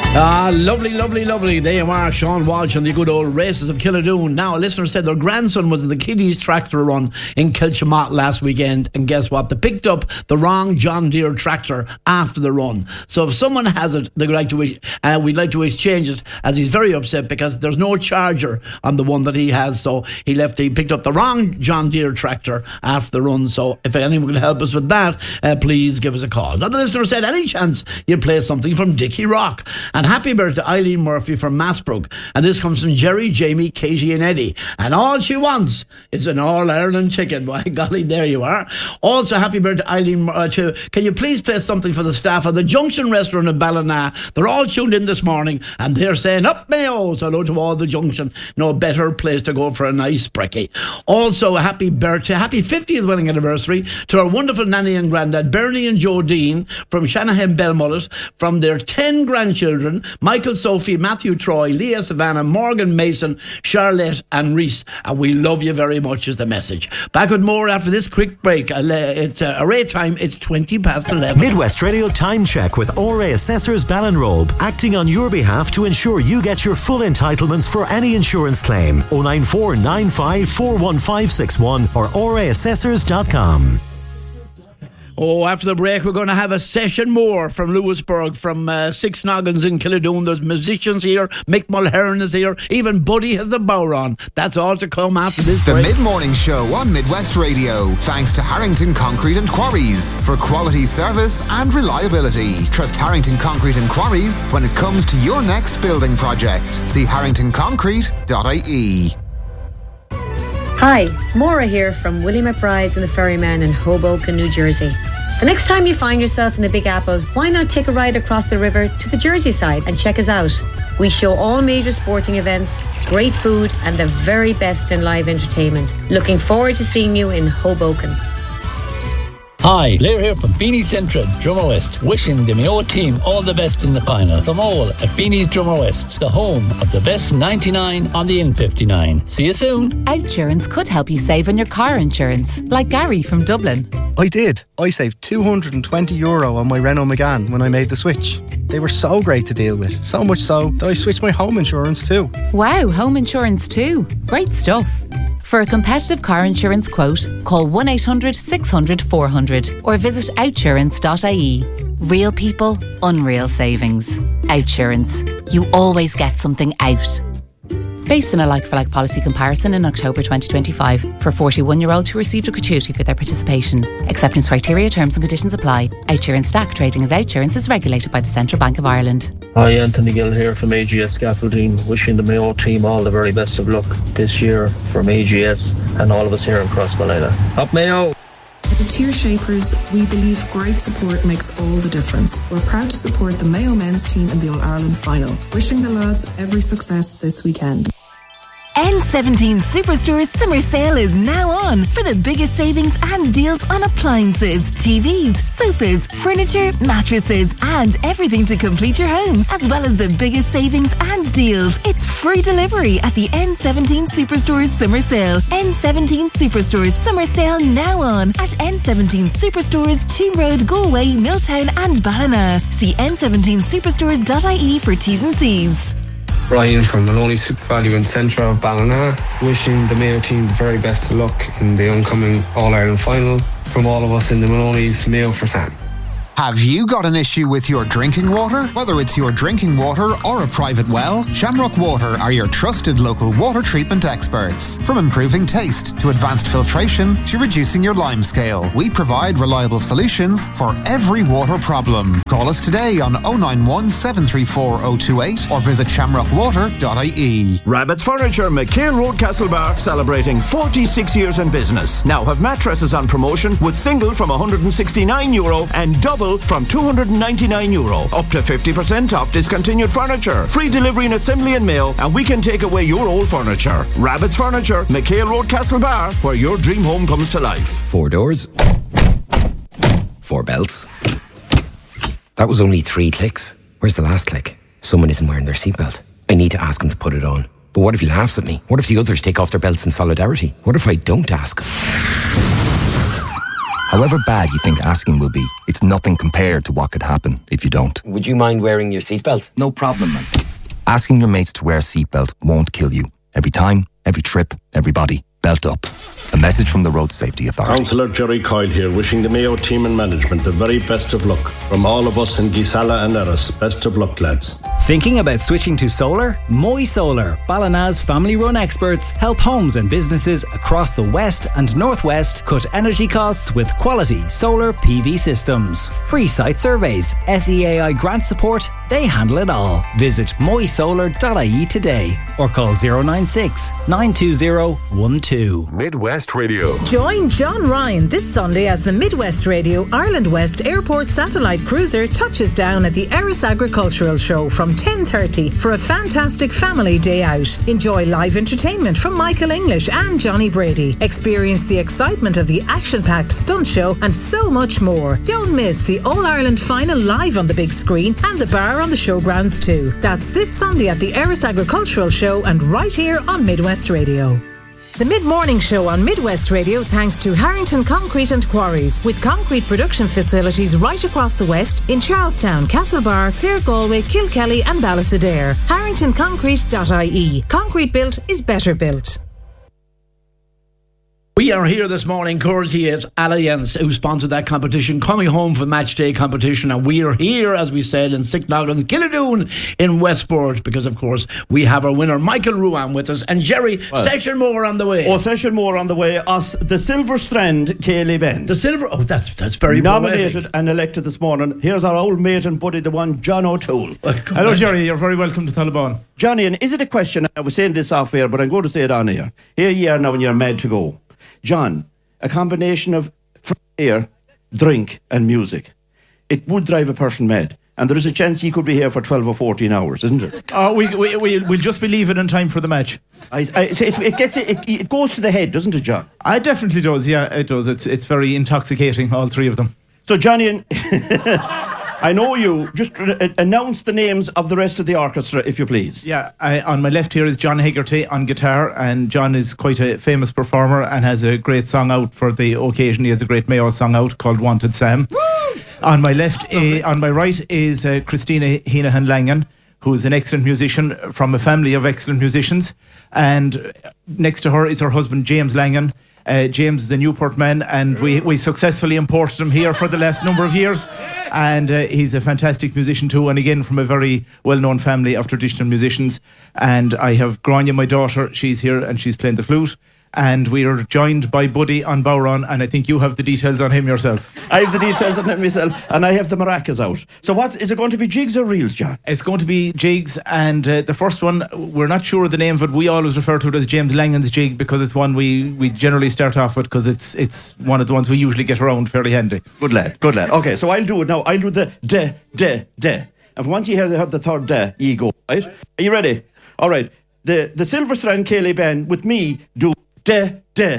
Lovely, lovely, lovely. There you are, Sean Walsh on the good old races of Killadoon. Now, a listener said their grandson was at the Kiddies tractor run in Kilchimott last weekend, and guess what? They picked up the wrong John Deere tractor after the run. So if someone has it, they'd like to we'd like to exchange it, as he's very upset because there's no charger on the one that he has. So he picked up the wrong John Deere tractor after the run. So if anyone can help us with that, please give us a call. Another listener said, any chance you play something from Dickie Rock? And happy birthday to Eileen Murphy from Massbrook. And this comes from Jerry, Jamie, Katie and Eddie. And all she wants is an All-Ireland chicken. By golly, there you are. Also, happy birthday to Eileen. Can you please play something for the staff of the Junction Restaurant in Ballina? They're all tuned in this morning and they're saying, up Mayo. So hello to all the Junction. No better place to go for a nice brekkie. Also, happy birthday, happy 50th wedding anniversary to our wonderful nanny and granddad, Bernie and Joe Dean from Shanahan Belmullet, from their 10 grandchildren, Michael, Sophie, Matthew, Troy, Leah, Savannah, Morgan, Mason, Charlotte and Reese. And we love you very much is the message. Back with more after this quick break. It's array time. It's 20:11. Midwest Radio Time Check with ORA Assessors Ballinrobe, acting on your behalf to ensure you get your full entitlements for any insurance claim. 094 95 41561 or oraassessors.com. Oh, after the break, we're going to have a session more from Lewisburg, from Six Noggins in Killadoon. There's musicians here. Mick Mulhern is here. Even Buddy has the bower on. That's all to come after this break. The Mid-Morning Show on Midwest Radio. Thanks to Harrington Concrete and Quarries for quality service and reliability. Trust Harrington Concrete and Quarries when it comes to your next building project. See harringtonconcrete.ie. Hi, Maura here from Willie McBride's and the Ferryman in Hoboken, New Jersey. The next time you find yourself in the Big Apple, why not take a ride across the river to the Jersey side and check us out? We show all major sporting events, great food and the very best in live entertainment. Looking forward to seeing you in Hoboken. Hi, Blair here from Beanie Central, Drummer West, wishing the Mayo team all the best in the final. From all at Beanie's Drummer West, the home of the best 99 on the N59. See you soon. Outsurance could help you save on your car insurance, like Gary from Dublin. I did. I saved €220 on my Renault Megane when I made the switch. They were so great to deal with, so much so that I switched my home insurance too. Wow, home insurance too. Great stuff. For a competitive car insurance quote, call 1-800-600-400 or visit outsurance.ie. Real people, unreal savings. Outsurance. You always get something out. Based on a like-for-like policy comparison in October 2025 for 41-year-olds who received a gratuity for their participation. Acceptance criteria, terms and conditions apply. Outsurance Stack trading as Outsurance is regulated by the Central Bank of Ireland. Hi, Anthony Gill here from AGS Scaffolding, wishing the Mayo team all the very best of luck this year from AGS and all of us here in Crossmolina. Up Mayo! At the Tier Shapers, we believe great support makes all the difference. We're proud to support the Mayo men's team in the All-Ireland final. Wishing the lads every success this weekend. N17 Superstore's summer sale is now on for the biggest savings and deals on appliances, TVs, sofas, furniture, mattresses, and everything to complete your home, as well as the biggest savings and deals. It's free delivery at the N17 Superstore's summer sale. N17 Superstore's summer sale now on at N17 Superstores, Cheam Road, Galway, Milltown and Ballina. See n17superstores.ie for T's and C's. Ryan from Maloney Super Value in centre of Ballina, wishing the Mayo team the very best of luck in the oncoming All-Ireland final. From all of us in the Maloney's, Mayo for Sam. Have you got an issue with your drinking water? Whether it's your drinking water or a private well, Shamrock Water are your trusted local water treatment experts. From improving taste to advanced filtration to reducing your lime scale, we provide reliable solutions for every water problem. Call us today on 091 734 028 or visit shamrockwater.ie. Rabbit's Furniture, McHale Road, Castlebar, celebrating 46 years in business. Now have mattresses on promotion with single from €169 and double from €299. Up to 50% off discontinued furniture. Free delivery and assembly in Mayo, and we can take away your old furniture. Rabbit's Furniture, McHale Road, Castlebar, where your dream home comes to life. 4 doors, 4 belts. That was only 3 clicks. Where's the last click? Someone isn't wearing their seatbelt. I need to ask him to put it on. But what if he laughs at me? What if the others take off their belts in solidarity? What if I don't ask him? However bad you think asking will be, it's nothing compared to what could happen if you don't. Would you mind wearing your seatbelt? No problem, man. Asking your mates to wear a seatbelt won't kill you. Every time, every trip, everybody, belt up. A message from the Road Safety Authority. Councillor Jerry Coyle here, wishing the Mayo team and management the very best of luck. From all of us in Gisala and Erris, best of luck, lads. Thinking about switching to solar? Moy Solar, Ballina's family-run experts, help homes and businesses across the west and northwest cut energy costs with quality solar PV systems. Free site surveys, SEAI grant support, they handle it all. Visit moysolar.ie today or call 096 920 12. Midwest Radio. Join John Ryan this Sunday as the Midwest Radio Ireland West Airport Satellite Cruiser touches down at the Erris Agricultural Show from 10:30 for a fantastic family day out. Enjoy live entertainment from Michael English and Johnny Brady. Experience the excitement of the action-packed stunt show and so much more. Don't miss the All-Ireland final live on the big screen and the bar on the showgrounds too. That's this Sunday at the Erris Agricultural Show and right here on Midwest Radio. The Mid-Morning Show on Midwest Radio thanks to Harrington Concrete and Quarries, with concrete production facilities right across the West in Charlestown, Castlebar, Clare Galway, Kilkelly and Ballysadare. HarringtonConcrete.ie. Concrete built is better built. We are here this morning, courtesy is Allianz, who sponsored that competition, coming home from match day competition, and we are here, as we said, in Sicknoggin, Killadoon in Westport, because of course we have our winner Michael Ruan with us, and Jerry, Session Moore on the way. Session Moore on the way, us the Silver Strand Céilí Ben. The Silver, that's very nominated poetic. and elected this morning. Here's our old mate and buddy, the one John O'Toole. Hello Jerry, you're very welcome to Taliban. Johnny, and is it a question, I was saying this off air, but I'm going to say it on air. Here you are now and you're mad to go. John, a combination of fresh air, drink and music. It would drive a person mad. And there is a chance he could be here for 12 or 14 hours, isn't there? We'll just be leaving in time for the match. It goes to the head, doesn't it, John? It definitely does, yeah, it does. It's very intoxicating, all three of them. So, Johnny, I know you. Just announce the names of the rest of the orchestra, if you please. Yeah, on my left here is John Hegarty on guitar, and John is quite a famous performer and has a great song out for the occasion. He has a great Mayo song out called Wanted Sam. Woo! On my left, on my right is Christina Heenahan Langan, who is an excellent musician from a family of excellent musicians. And next to her is her husband, James Langan. James is a Newport man, and we successfully imported him here for the last number of years. And he's a fantastic musician too, and again from a very well-known family of traditional musicians. And I have Grania, my daughter, she's here and she's playing the flute. And we are joined by Buddy on Bowron, and I think you have the details on him yourself. I have the details on him myself, and I have the maracas out. So is it going to be jigs or reels, John? It's going to be jigs, and the first one, we're not sure of the name of it. We always refer to it as James Langan's jig because it's one we generally start off with because it's one of the ones we usually get around fairly handy. Good lad. Okay, so I'll do it now. I'll do the de. And once you hear the third de, you go, right? Are you ready? All right. The Silver Strand Céilí Ben with me do de.